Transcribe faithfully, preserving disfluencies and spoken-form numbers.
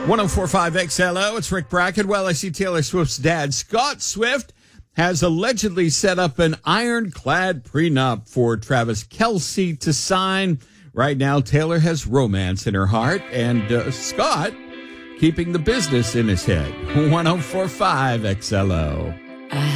one oh four point five X L O, it's Rick Brackett. Well, I see Taylor Swift's dad, Scott Swift, has allegedly set up an ironclad prenup for Travis Kelce to sign. Right now, Taylor has romance in her heart, and uh, Scott keeping the business in his head. one oh four point five X L O.